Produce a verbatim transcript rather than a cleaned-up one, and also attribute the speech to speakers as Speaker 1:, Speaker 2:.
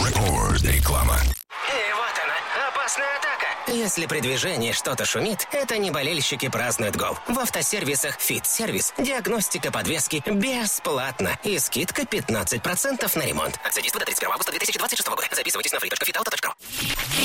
Speaker 1: Реклама.
Speaker 2: И вот она, опасная атака. Если при движении что-то шумит, это не болельщики празднуют гол. В автосервисах «Фит-сервис» диагностика подвески бесплатно и скидка пятнадцать процентов на ремонт. Акция действует до тридцать первого августа две тысячи двадцать шестого года. Записывайтесь на free точка fit auto точка ru.